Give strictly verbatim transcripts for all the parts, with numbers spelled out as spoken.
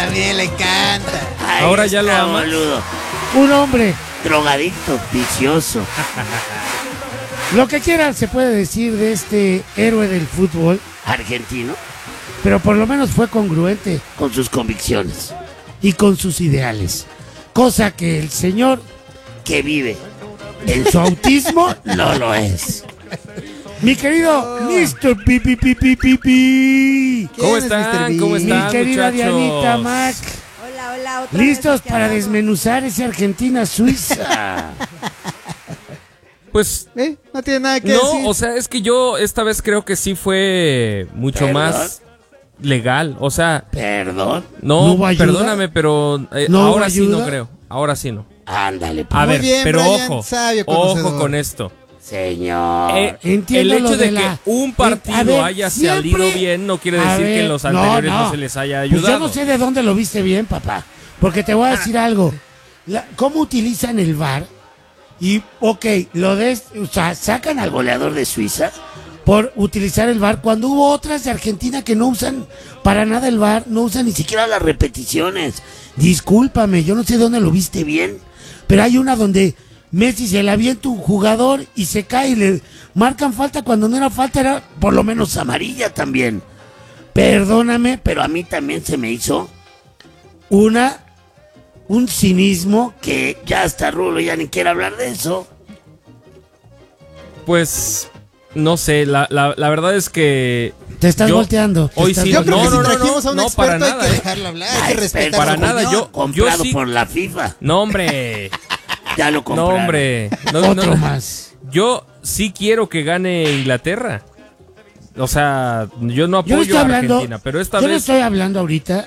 también le encanta. Ahí Ahora ya lo está, ama. boludo. Un hombre. Drogadicto, vicioso. Lo que quiera se puede decir de este héroe del fútbol, Argentino, pero por lo menos fue congruente con sus convicciones. y con sus ideales. Cosa que el señor, Que vive. en su autismo, No lo es. mi querido mister Pi Pi Pi Pi Pi Pi. ¿Cómo ¿Quién es están? mister ¿Cómo Bean? Mi están, querida muchachos? Dianita Mac. Hola, hola, otra vez ¿Listos aquí para hablando. desmenuzar ese Argentina-Suiza? Pues ¿Eh? No tiene nada que no, decir. o sea, es que yo esta vez creo que sí fue mucho ¿Perdón? más legal. O sea, Perdón. no, ¿No hubo ayuda? perdóname, pero eh, ¿No hubo ahora sí no ayuda? creo. Ahora sí no. Ándale, pues. A Muy ver, bien, pero Brian, ojo, sabio ojo conocedor. con esto. Señor. Eh, Entiendo el lo hecho de, de la- que un Eh, partido a ver, haya siempre- salido bien no quiere A decir que ver, en los anteriores no, no. se les haya Pues ayudado. yo no sé de dónde lo viste bien, papá. Porque te voy a decir algo. La- ¿Cómo utilizan el V A R? Y, ok, lo de... O sea, sacan Al algo goleador de Suiza. por utilizar el V A R cuando hubo otras de Argentina que no usan para nada el V A R, no usan ni Ni siquiera las repeticiones. Discúlpame, yo no sé dónde lo viste bien, pero hay una donde Messi se la avienta un jugador y se cae y le marcan falta cuando no era falta, era por lo menos amarilla también. Perdóname, pero Pero a mí también se me hizo una un cinismo que ya hasta Rulo ya ni quiere hablar de eso. Pues no sé, la, la, la verdad es que te estás yo- volteando. te hoy estás sí, Yo creo no, que no, si no, trajimos a un no, experto para hay nada, que ¿eh? dejarlo hablar, hay Ay, que respetar para su nada, opinión. yo- Comprado sí- por la FIFA. No, hombre. Ya lo No, compraron. hombre. No, Otro no. más. Yo sí quiero que gane Inglaterra. O sea, yo no Yo no apoyo estoy a hablando, Argentina, pero esta yo no vez estoy hablando ahorita,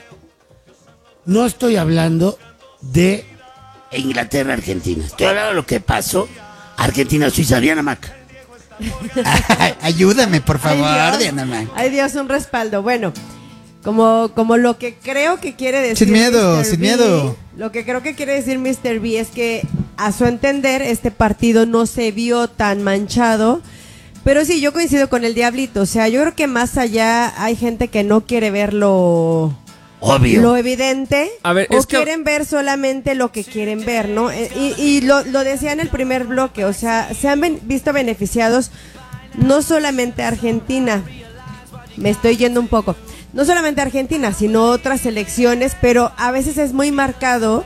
no estoy hablando de E Inglaterra, Argentina. Estoy hablando de lo que pasó. Argentina, Suiza, Diana Mac. Ay, ayúdame, por Ay, favor, Dios. Diana Mac. Ay, Dios, un respaldo. Bueno, como, como lo que creo que quiere decir. Sin miedo, míster sin B, miedo. Lo que creo que quiere decir míster B es que, a su entender, este partido no se vio tan manchado. Pero sí, yo coincido con el Diablito. O sea, yo creo que más allá hay gente que no quiere verlo. Obvio. Lo evidente, A ver, o es que- quieren ver solamente lo que quieren ver, ¿no? Eh, Y, y lo, lo decía en el primer bloque, o sea, se han ben- visto beneficiados no solamente Argentina, me estoy yendo un poco, no solamente Argentina, sino otras selecciones, pero a veces es muy marcado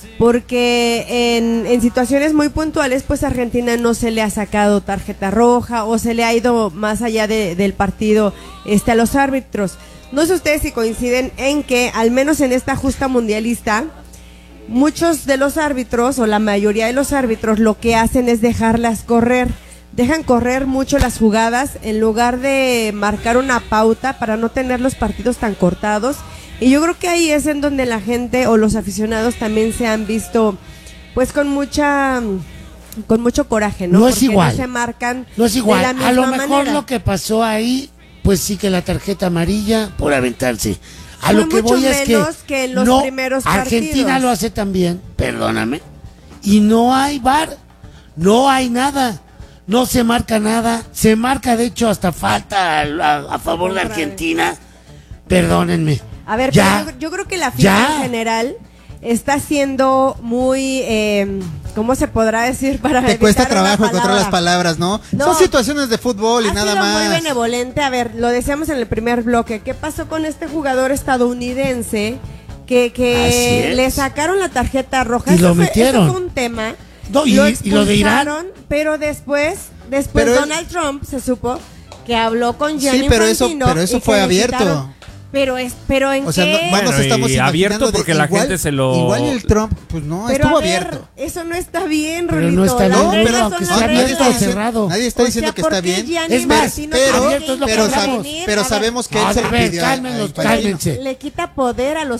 porque en, en situaciones muy puntuales, pues Argentina no se le ha sacado tarjeta roja o se le ha ido más allá de- del partido este, a los árbitros. No sé ustedes si coinciden en que, al menos en esta justa mundialista, muchos de los árbitros o la mayoría de los árbitros lo que hacen es dejarlas correr. Dejan correr mucho las jugadas en lugar de marcar una pauta para no tener los partidos tan cortados. Y yo creo que ahí es en donde la gente o los aficionados también se han visto pues con mucha con mucho coraje, ¿no? No es Porque igual. no se marcan No es igual, de la a misma lo mejor manera. lo que pasó ahí, pues sí que la tarjeta amarilla, Por aventarse. a Fue lo que mucho voy es que, menos que en los no, primeros Argentina partidos. lo hace también Perdóname. y no hay V A R, no hay nada, no se marca nada, se marca de hecho hasta falta, A, a- a favor de Contra- Argentina. perdónenme. A ver, Ya. pero yo, yo creo que la FIFA Ya. en general está siendo muy, eh, ¿cómo se podrá decir para Te evitar cuesta una trabajo encontrar palabra? las palabras, ¿no? No. Son situaciones de fútbol y Ha nada sido muy más. benevolente. A ver, lo decíamos en el primer bloque. ¿Qué pasó con este jugador estadounidense que, Así que es. le sacaron la tarjeta roja? Y Eso lo fue- metieron. eso fue un tema. No, y- lo y lo de Irán. expulsaron, pero después, después Pero él- Donald Trump se supo que habló con Sí, Gianni pero eso- Infantino pero eso y que fue le abierto. quitaron- Pero es, pero en O sea, qué? no, no Bueno, nos estamos y imaginando abierto de- porque la igual- gente se lo- Igual el Trump, pues no, Pero estuvo a ver, abierto. eso no está bien, Pero Rolito. no está Las bien, No, reglas pero son aunque las sea nadie abierto está o reglas. diciendo- cerrado. Nadie está O diciendo sea, que ¿por está qué bien. Gianni Es más, Infantino pero- tiene que abierto es lo que pero, intervenir? hablamos. sab- pero A ver, sabemos que A él se lo ver, pidió a- calmen a los- Infantino. cálmense. le quita poder a los